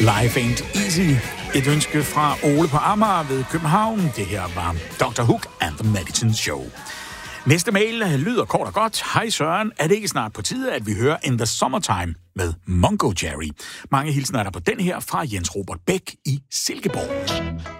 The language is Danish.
Life ain't easy. Et ønske fra Ole på Amager ved København. Det her var Dr. Hook and the Medicine Show. Næste mail lyder kort og godt. Hej Søren, er det ikke snart på tide, at vi hører In the Summertime med Mungo Jerry? Mange hilsner er der på den her fra Jens Robert Bæk i Silkeborg.